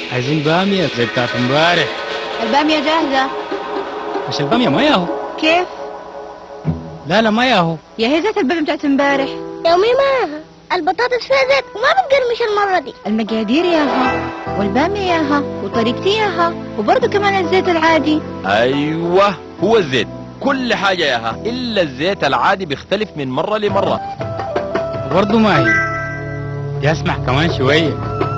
عايزين بامية زي بتاعت امبارح. البامية جاهزة. مش البامية ما ياهو. كيف؟ لا ما ياهو. يا هي زيت البامية بتاعت امبارح. يومي معاها البطاطس فيها زيت وما بتقرمش المرة دي. المقادير ياها والبامية ياها وطريقتي ياها وبرضه كمان الزيت العادي. ايوه هو الزيت، كل حاجة ياها الا الزيت العادي بيختلف من مرة لمرة. وبرضه ما هي. دي اسمح كمان شوية.